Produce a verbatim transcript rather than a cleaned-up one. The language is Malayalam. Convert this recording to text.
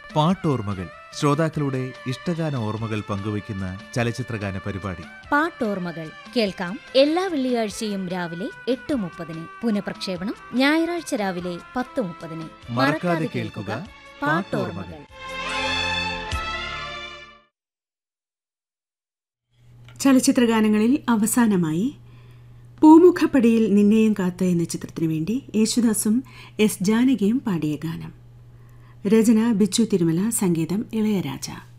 പാട്ടോർമ്മകൾ, ശ്രോതാക്കളുടെ ഇഷ്ടഗാന ഓർമ്മകൾ പങ്കുവയ്ക്കുന്ന ചലച്ചിത്രഗാന പരിപാടി. പാട്ടോർമ്മകൾ കേൾക്കാം എല്ലാ വെള്ളിയാഴ്ചയും രാവിലെ എട്ട് മുപ്പതിന്. പുനഃപ്രക്ഷേപണം ഞായറാഴ്ച രാവിലെ പത്ത് മുപ്പതിന്. മറക്കാതെ കേൾക്കുക പാട്ടോർമ്മകൾ. ചലച്ചിത്രഗാനങ്ങളിൽ അവസാനമായി പൂമുഖപ്പടിയിൽ നിന്നെയും കാത്ത് എന്ന ചിത്രത്തിനു വേണ്ടി യേശുദാസും എസ് ജാനകിയും പാടിയ ഗാനം. രചന ബിച്ചു തിരുമല, സംഗീതം ഇളയരാജ.